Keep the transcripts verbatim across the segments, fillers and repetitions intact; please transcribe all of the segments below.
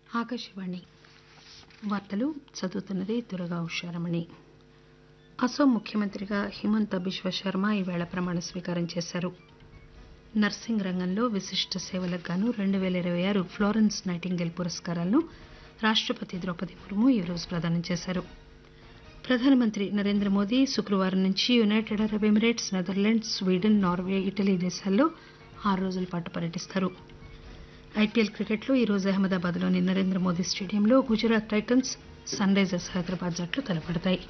ఆకాశవాణి వార్తలు చదువుతున్నది దుర్గా ఉషారమణి. అసోం ముఖ్యమంత్రిగా హిమంత బిశ్వ శర్మ ఈవేళ ప్రమాణ స్వీకారం చేశారు. నర్సింగ్ రంగంలో విశిష్ట సేవలకు గాను రెండు పేల ఇరవై ఆరు ప్లోరెన్స్ నైటింగేల్ పురస్కారాలను రాష్టపతి ద్రౌపది ముర్ము ఈరోజు ప్రదానం చేశారు. ప్రధానమంత్రి నరేంద్ర మోదీ శుక్రవారం నుంచి United Arab Emirates, Netherlands, Sweden, Norway, Italy దేశాల్లో ఆరు రోజుల పాటు పర్యటిస్తారు. ఐపీఎల్ క్రికెట్లో ఈరోజు అహ్మదాబాద్లోని నరేంద్ర మోదీ స్టేడియంలో Gujarat Titans, sun Risers Hyderabad జట్లు తలపడతాయి.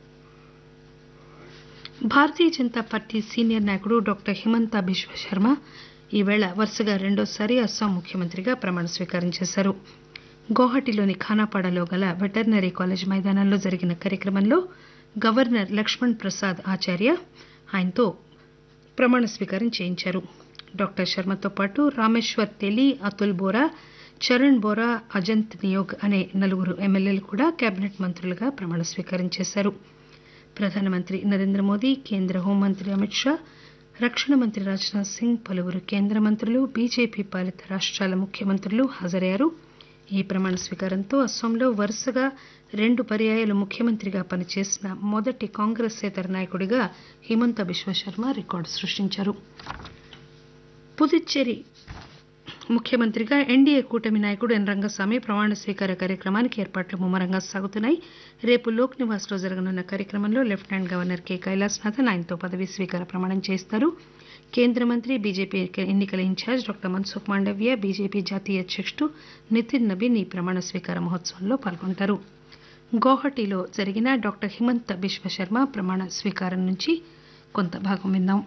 భారతీయ జనతా పార్టీ సీనియర్ నాయకుడు డాక్టర్ హిమంత బిశ్వ శర్మ ఈవేళ వరుసగా రెండోసారి అస్సాం ముఖ్యమంత్రిగా ప్రమాణ స్వీకారం చేశారు. గౌహటిలోని ఖానాపాడలో గల వెటర్నరీ కాలేజ్ మైదానంలో జరిగిన కార్యక్రమంలో గవర్నర్ లక్ష్మణ్ ప్రసాద్ ఆచార్య ఆయనతో ప్రమాణ స్వీకారం చేయించారు. డాక్టర్ శర్మతో పాటు రామేశ్వర్ తెలి, అతుల్ బోరా, చరణ్ బోరా, అజంత్ నియోగ్ అనే నలుగురు ఎమ్మెల్యేలు కూడా కేబినెట్ మంత్రులుగా ప్రమాణ స్వీకారం చేశారు. ప్రధానమంత్రి నరేంద్ర మోదీ, కేంద్ర హోంమంత్రి అమిత్ షా, రక్షణ మంత్రి రాజ్ నాథ్ సింగ్, పలువురు కేంద్ర మంత్రులు, బీజేపీ పాలిత రాష్టాల ముఖ్యమంత్రులు హాజరయ్యారు. ఈ ప్రమాణ స్వీకారంతో అస్సాంలో వరుసగా రెండు పర్యాయాలు ముఖ్యమంత్రిగా పనిచేసిన మొదటి కాంగ్రెసేతర నాయకుడిగా హిమంత బిశ్వ శర్మ రికార్డు సృష్టించారు. పుదుచ్చేరి ముఖ్యమంత్రిగా ఎన్డీఏ కూటమి నాయకుడు ఎన్ రంగస్వామి ప్రమాణ స్వీకార కార్యక్రమానికి ఏర్పాట్లు ముమ్మరంగా సాగుతున్నాయి. రేపు లోక్ నివాస్ లో జరగనున్న కార్యక్రమంలో లెప్టినెంట్ గవర్నర్ కె కైలాసనాథన్ ఆయనతో పదవీ స్వీకార ప్రమాణం చేయిస్తారు. కేంద్ర మంత్రి, బీజేపీ ఎన్నికల incharge doctor Mansukh Mandaviya, BJP జాతీయ అధ్యకుడు నితిన్ నబీన్ ఈ ప్రమాణ స్వీకార మహోత్సవంలో పాల్గొంటారు. గౌహటిలో జరిగిన డాక్టర్ హిమంత బిశ్వ శర్మ ప్రమాణ స్వీకారం నుంచి కొంత భాగం విందాం.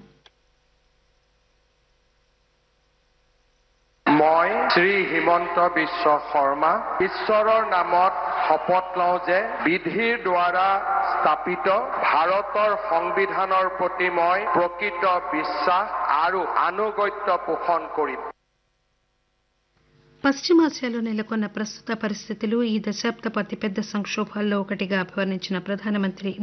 মই শ্ৰী হিমন্ত বিশ্ব শৰ্মা ঈশ্বৰৰ নামত শপত লওঁ যে বিধিৰ দ্বাৰা স্থাপিত ভাৰতৰ সংবিধানৰ প্ৰতি মই প্ৰকৃত বিশ্বাস আৰু আনুগত্য পোষণ কৰিম. పశ్చిమాసియాలో నెలకొన్న ప్రస్తుత పరిస్థితులు ఈ దశాబ్దపు అతిపెద్ద సంక్షోభాల్లో ఒకటిగా అభివర్ణించిన ప్రధానమంత్రి